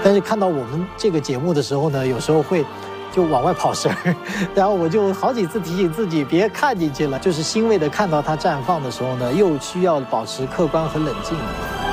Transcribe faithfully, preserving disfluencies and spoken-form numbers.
但是看到我们这个节目的时候呢，有时候会就往外跑神儿，然后我就好几次提醒自己别看进去了，就是欣慰的看到它绽放的时候呢，又需要保持客观和冷静。